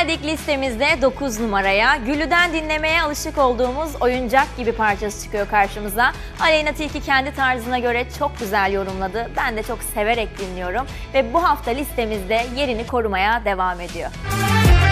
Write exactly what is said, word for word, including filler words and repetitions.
Geldik listemizde dokuz numaraya. Güllü'den dinlemeye alışık olduğumuz oyuncak gibi parçası çıkıyor karşımıza. Aleyna Tilki kendi tarzına göre çok güzel yorumladı. Ben de çok severek dinliyorum ve bu hafta listemizde yerini korumaya devam ediyor.